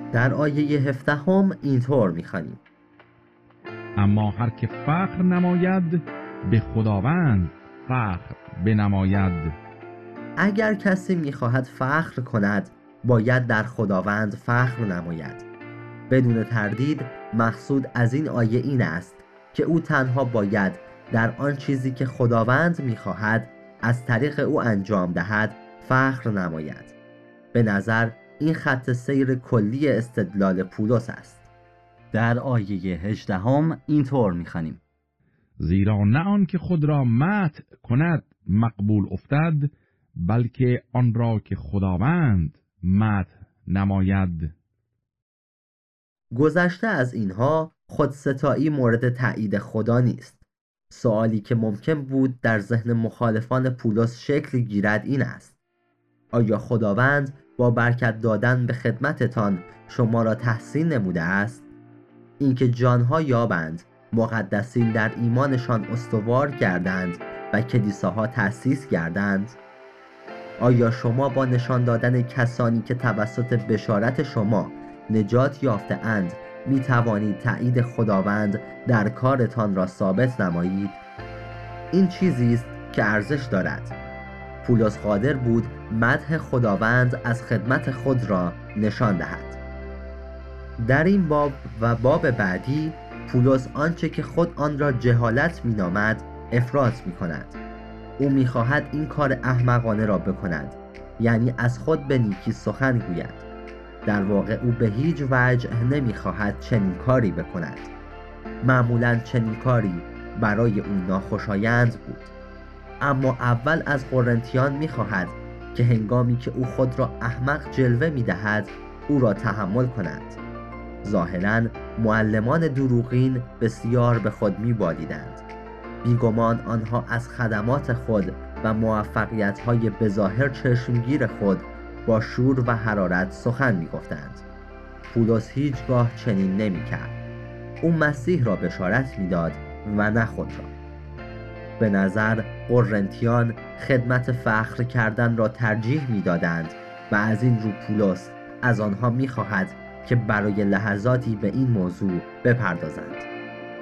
در آیه 17 اینطور می‌خوانیم: اما هر که فخر نماید به خداوند فخر بنماید. اگر کسی می‌خواهد فخر کند باید در خداوند فخر نماید. بدون تردید مقصود از این آیه این است که او تنها باید در آن چیزی که خداوند می‌خواهد از طریق او انجام دهد فخر نماید. به نظر این خط سیر کلی استدلال پولس است. در آیه 18 اینطور می‌خوانیم: زیرا نه آن که خود را مدح کند مقبول افتد، بلکه آن را که خداوند مدح نماید. گذشته از اینها خودستایی مورد تایید خدا نیست. سوالی که ممکن بود در ذهن مخالفان پولس شکل گیرد این است: آیا خداوند با برکت دادن به خدمتتان شما را تحسین نموده است؟ اینکه جانها یابند، مقدسین در ایمانشان استوار گردند و کلیساها تأسیس گردند؟ آیا شما با نشان دادن کسانی که توسط بشارت شما نجات یافته اند می توانید تأیید خداوند در کارتان را ثابت نمایید؟ این چیزی است که ارزش دارد. پولس قادر بود مدح خداوند از خدمت خود را نشان دهد. در این باب و باب بعدی پولس آنچه که خود آن را جهالت می نامد افراط می کند. او می خواهد این کار احمقانه را بکند، یعنی از خود به نیکی سخن گوید. در واقع او به هیچ وجه نمی خواهد چنین کاری بکند. معمولاً چنین کاری برای او ناخوشایند بود. اما اول از قرنتیان می خواهد که هنگامی که او خود را احمق جلوه می دهد او را تحمل کنند. ظاهراً معلمان دروغین بسیار به خود می بالیدند. بیگمان آنها از خدمات خود و موفقیت‌های بظاهر چشمگیر خود با شور و حرارت سخن می گفتند. پولس هیچگاه چنین نمی کرد. او مسیح را بشارت می داد و نه خود را. به نظر قرنتیان خدمت فخر کردن را ترجیح می دادند و از این رو پولس از آنها می خواهد که برای لحظاتی به این موضوع بپردازند.